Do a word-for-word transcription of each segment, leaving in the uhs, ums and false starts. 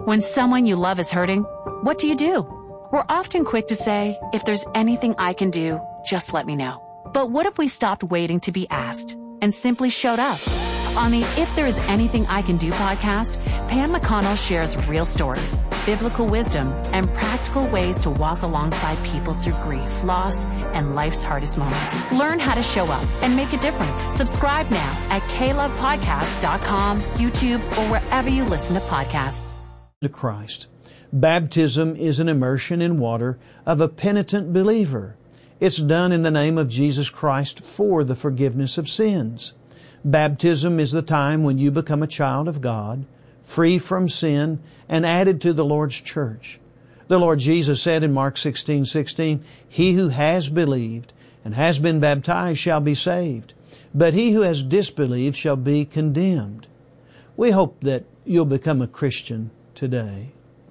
When someone you love is hurting, what do you do? We're often quick to say, if there's anything I can do, just let me know. But what if we stopped waiting to be asked and simply showed up? On the If There Is Anything I Can Do podcast, Pam McConnell shares real stories, biblical wisdom, and practical ways to walk alongside people through grief, loss, and life's hardest moments. Learn how to show up and make a difference. Subscribe now at k love podcast dot com, YouTube, or wherever you listen to podcasts. To Christ. Baptism is an immersion in water of a penitent believer. It's done in the name of Jesus Christ for the forgiveness of sins. Baptism is the time when you become a child of God, free from sin, and added to the Lord's church. The Lord Jesus said in Mark sixteen sixteen, "He who has believed and has been baptized shall be saved, but he who has disbelieved shall be condemned." We hope that you'll become a Christian today.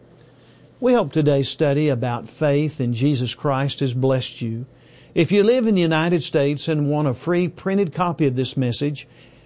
We hope today's study about faith in Jesus Christ has blessed you. If you live in the United States and want a free printed copy of this message,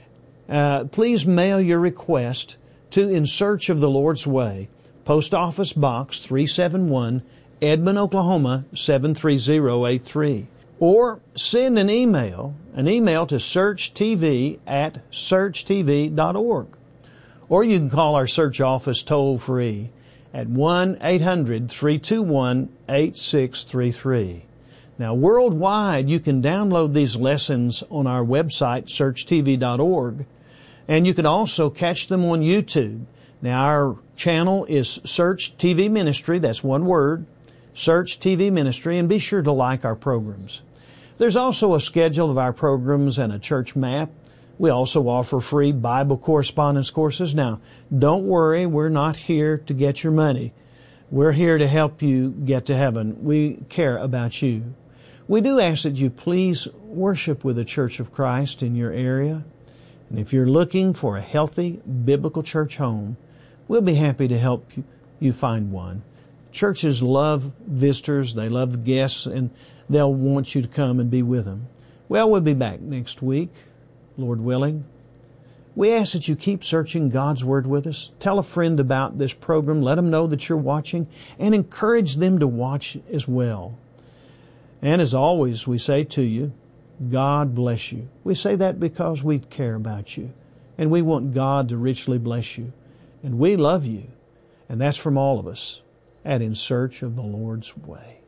uh, please mail your request to In Search of the Lord's Way, Post Office Box three seventy-one, Edmond, Oklahoma seven three zero eight three. Or send an email, an email to searchtv at searchtv dot org. Or you can call our search office toll-free at one eight hundred three two one eight six three three. Now, worldwide, you can download these lessons on our website, search t v dot org, and you can also catch them on YouTube. Now, our channel is Search T V Ministry. That's one word, Search T V Ministry, and be sure to like our programs. There's also a schedule of our programs and a church map. We also offer free Bible correspondence courses. Now, don't worry, we're not here to get your money. We're here to help you get to heaven. We care about you. We do ask that you please worship with the Church of Christ in your area. And if you're looking for a healthy biblical church home, we'll be happy to help you, you find one. Churches love visitors, they love guests, and they'll want you to come and be with them. Well, we'll be back next week, Lord willing. We ask that you keep searching God's Word with us. Tell a friend about this program. Let them know that you're watching, and encourage them to watch as well. And as always, we say to you, God bless you. We say that because we care about you, and we want God to richly bless you. And we love you, and that's from all of us at In Search of the Lord's Way.